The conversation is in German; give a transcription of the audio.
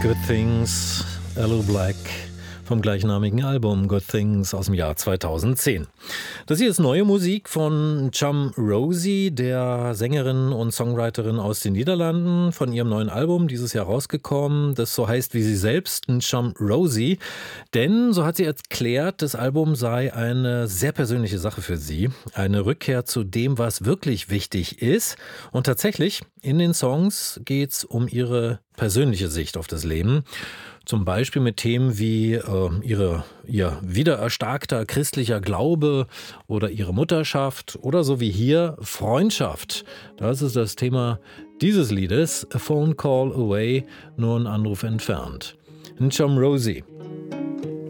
Good Things, Aloe Black vom gleichnamigen Album Good Things aus dem Jahr 2010. Das hier ist neue Musik von Cham Rosie, der Sängerin und Songwriterin aus den Niederlanden, von ihrem neuen Album dieses Jahr rausgekommen, das so heißt wie sie selbst, Cham Rosie. Denn, so hat sie erklärt, das Album sei eine sehr persönliche Sache für sie. Eine Rückkehr zu dem, was wirklich wichtig ist. Und tatsächlich, in den Songs geht es um ihre persönliche Sicht auf das Leben. Zum Beispiel mit Themen wie ihr wiedererstarkter christlicher Glaube oder ihre Mutterschaft oder so wie hier Freundschaft. Das ist das Thema dieses Liedes, A Phone Call Away, nur ein Anruf entfernt. Cham Rosie.